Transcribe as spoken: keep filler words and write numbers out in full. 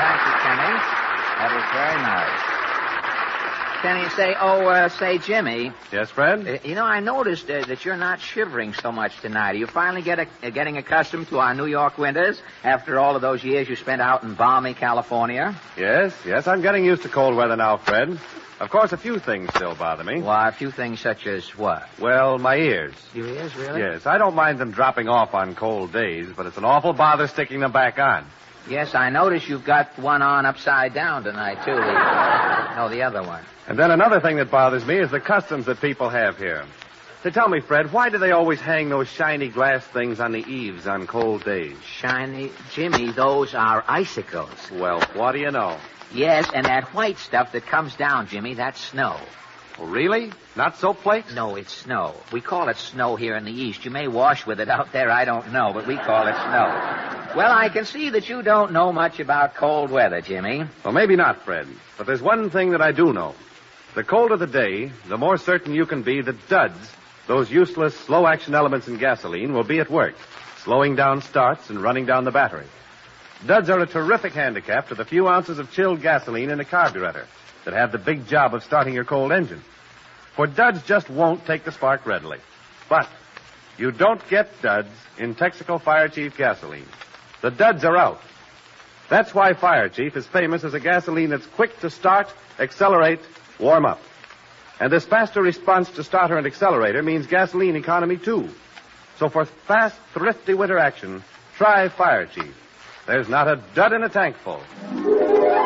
thank you, Kenny. That was very nice. Kenny, say, oh, uh, say, Jimmy. Yes, Fred? Uh, you know, I noticed uh, that you're not shivering so much tonight. Are you finally get a, uh, getting accustomed to our New York winters after all of those years you spent out in balmy California? Yes, yes, I'm getting used to cold weather now, Fred. Of course, a few things still bother me. Why, a few things such as what? Well, my ears. Your ears, really? Yes, I don't mind them dropping off on cold days, but it's an awful bother sticking them back on. Yes, I notice you've got one on upside down tonight, too. The, no, the other one. And then another thing that bothers me is the customs that people have here. Say, tell me, Fred, why do they always hang those shiny glass things on the eaves on cold days? Shiny? Jimmy, those are icicles. Well, what do you know? Yes, and that white stuff that comes down, Jimmy, that's snow. Oh, really? Not soap flakes? No, it's snow. We call it snow here in the East. You may wash with it out there, I don't know, but we call it snow. Well, I can see that you don't know much about cold weather, Jimmy. Well, maybe not, Fred. But there's one thing that I do know. The colder the day, the more certain you can be that duds, those useless, slow-action elements in gasoline, will be at work, slowing down starts and running down the battery. Duds are a terrific handicap to the few ounces of chilled gasoline in a carburetor that have the big job of starting your cold engine. For duds just won't take the spark readily. But you don't get duds in Texaco Fire Chief gasoline. The duds are out. That's why Fire Chief is famous as a gasoline that's quick to start, accelerate, warm up. And this faster response to starter and accelerator means gasoline economy, too. So for fast, thrifty winter action, try Fire Chief. There's not a dud in a tank full.